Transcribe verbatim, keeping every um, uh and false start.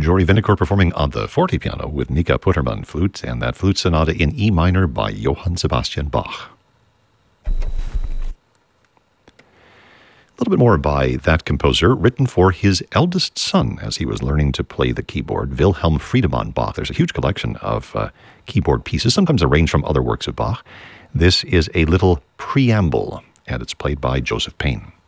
Jory Vinicore performing on the forte piano with Nika Putterman flute, and that flute sonata in E minor by Johann Sebastian Bach. A little bit more by that composer, written for his eldest son as he was learning to play the keyboard, Wilhelm Friedemann Bach. There's a huge collection of uh, keyboard pieces, sometimes arranged from other works of Bach. This is a little preamble, and it's played by Joseph Payne.